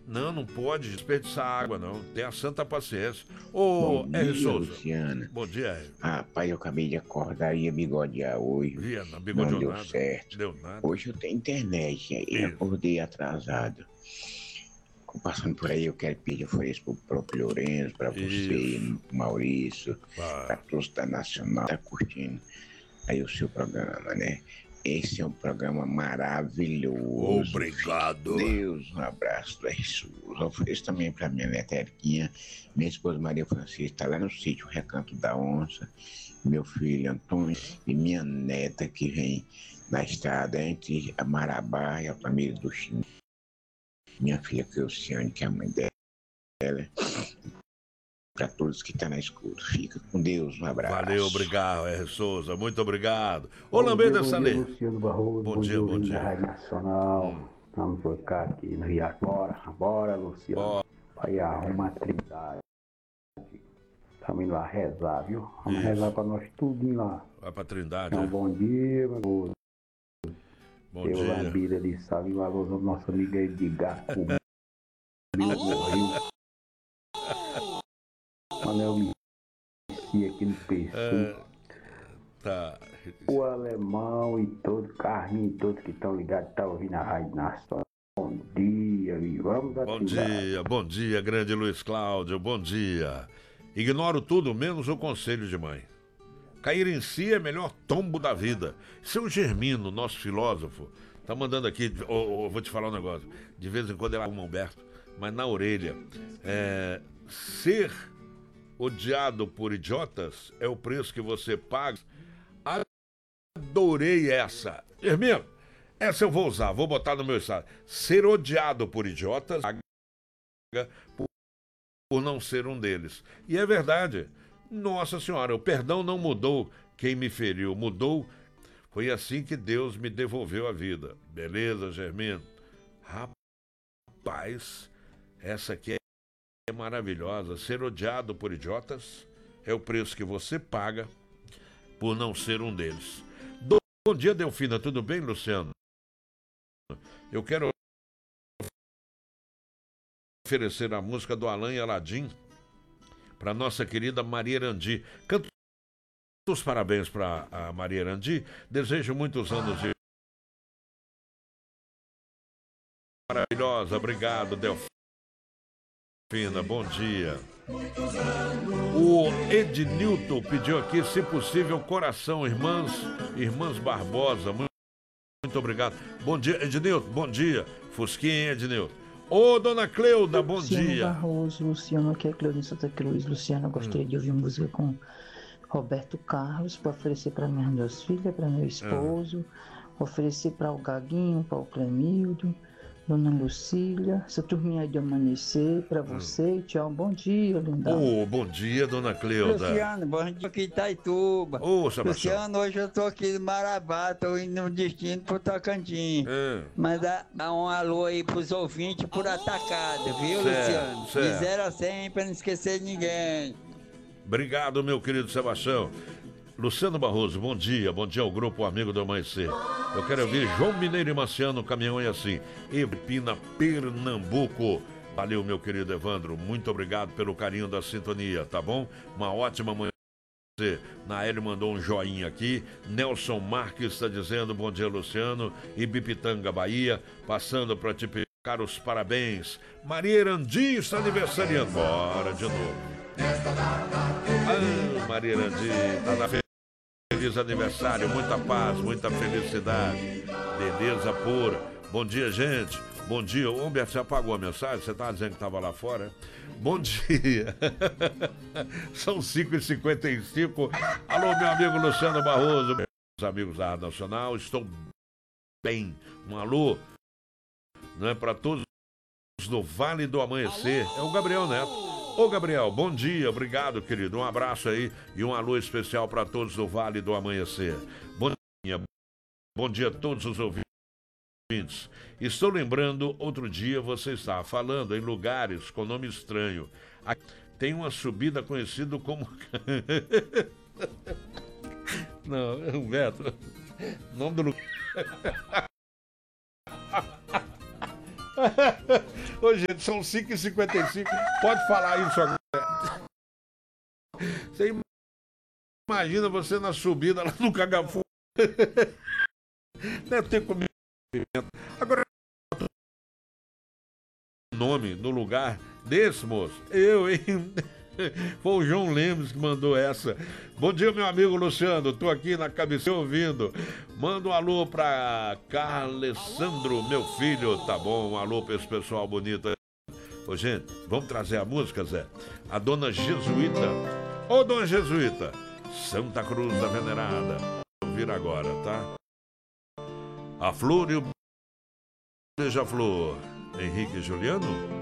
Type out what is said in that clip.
Não, não pode desperdiçar água, não. Tenha santa paciência. Bom Ô, R. dia, Souza. Luciana. Bom dia, R. Rapaz, eu acabei de acordar e ia bigodear hoje. Via, não Não bigodeou deu nada. certo. Deu nada. Hoje eu tenho internet, aí Isso. acordei atrasado. Passando por aí, eu quero pedir ofereço pro próprio Lourenço, pra você, Isso. pro Maurício, Vai. pra todos da Nacional, tá curtindo aí o seu programa, né? Esse é um programa maravilhoso. Obrigado. Deus, um abraço do Jesus. Ofereço também pra minha neta Eriquinha, minha esposa Maria Francisca, tá lá no sítio Recanto da Onça, meu filho Antônio e minha neta que vem na estrada entre a Marabá e a família do Chim. Minha filha Cleuciane, que é a mãe dela. Para todos que estão na escuta. Fica com Deus, um abraço. Valeu, obrigado, R. Souza. Muito obrigado. Ô, Lambeira Salê. Luciano Barroso, Bom dia, bom dia. da Rádio Nacional. Vamos tocar aqui no Rio. Bora, Luciano. Bora. Vai arrumar a trindade. Estamos indo lá rezar, viu? Vamos Isso. rezar para nós tudinho lá. Vai pra Trindade, Então, né? bom dia, meu Deus. Bom Eu dia. Lambira de Sal e o alô do nosso amigo Edgar. Manel Messi aqui no PC. Tá. O alemão e todo, Carlinhos e todos que estão ligados, estão ouvindo a Rádio Nacional. Bom dia, e vamos dar Bom dia, grande Luiz Cláudio, bom dia. Ignoro tudo menos o conselho de mãe. Cair em si é melhor tombo da vida. Seu Germino, nosso filósofo, tá mandando aqui, vou te falar um negócio. De vez em quando ele arruma Humberto, mas na orelha. Ser odiado por idiotas é o preço que você paga. Adorei essa. Germino, essa eu vou usar, vou botar no meu estado. Ser odiado por idiotas por não ser um deles. E é verdade. Nossa Senhora, o perdão não mudou quem me feriu, mudou. Foi assim que Deus me devolveu a vida. Beleza, Germino? Rapaz, essa aqui é maravilhosa. Ser odiado por idiotas é o preço que você paga por não ser um deles. Bom dia, Delfina. Tudo bem, Luciano? Eu quero oferecer a música do Alain e Aladim para nossa querida Maria Erandi. Canto os parabéns para a Maria Erandi. Desejo muitos anos de maravilhosa. Obrigado, Delfina. Bom dia. O Ednilton pediu aqui, se possível, coração, irmãs Barbosa. Muito obrigado. Bom dia, Ednilton. Bom dia. Fusquinha, Ednilton. Ô, dona Cleuda, bom Luciano dia. Barroso, Luciano, aqui é Cleuda em Santa Cruz. Luciano, eu gostaria de ouvir música com Roberto Carlos, para oferecer para minhas duas filhas, para meu esposo, oferecer para o Gaguinho, para o Clemildo, Dona Lucília, essa turminha aí de amanhecer, para você. Tchau, bom dia, lindão. Ô, bom dia, dona Cleuda. Luciano, bom dia aqui em Itaituba. Ô, Sebastião. Luciano, hoje eu tô aqui no Marabá, tô indo no destino pro Tocantins. Mandar um alô aí pros ouvintes por atacado, viu, Certo, Luciano? certo. De 0 a 100 pra não esquecer de ninguém. Obrigado, meu querido Sebastião. Luciano Barroso, bom dia ao grupo Amigo do Amanhecer. Eu quero ouvir João Mineiro e Marciano, Caminhão e Assim, Epina, Pernambuco. Valeu, meu querido Evandro, muito obrigado pelo carinho da sintonia, tá bom? Uma ótima manhã. Naélio mandou um joinha aqui. Nelson Marques está dizendo bom dia, Luciano. Ibipitanga, Bahia, passando para te pegar os parabéns. Maria Erandi está aniversariando. Bora de novo. Maria Erandi está na feliz aniversário, muita paz, muita felicidade, beleza pura. Bom dia, gente. Bom dia. Ô, Humberto, você apagou a mensagem? Você estava dizendo que estava lá fora? Bom dia. São 5h55. Alô, meu amigo Luciano Barroso. Meus amigos da Rádio Nacional, estou bem. Um alô, não é para todos do Vale do Amanhecer. É o Gabriel Neto. Ô, Gabriel, bom dia, obrigado, querido. Um abraço aí e um alô especial para todos do Vale do Amanhecer. Bom dia a todos os ouvintes. Estou lembrando, outro dia você estava falando em lugares com nome estranho. Aqui tem uma subida conhecida como... Não, Humberto, nome do lugar... Ô, gente, são 5h55. Pode falar isso agora. Você imagina você na subida lá no Cagafu. Deve ter comido. Agora, nome no lugar desse, moço? Eu, hein? Foi o João Lemos que mandou essa. Bom dia, meu amigo Luciano. Tô aqui na cabeceira ouvindo. Manda um alô pra Carlessandro, meu filho. Tá bom, um alô pra esse pessoal bonito. Ô, gente, vamos trazer a música, Zé? A Dona Jesuíta. Ô, Dona Jesuíta, Santa Cruz da Venerada. Vou ouvir agora, tá? A Flor e o Beija-Flor. Henrique e Juliano.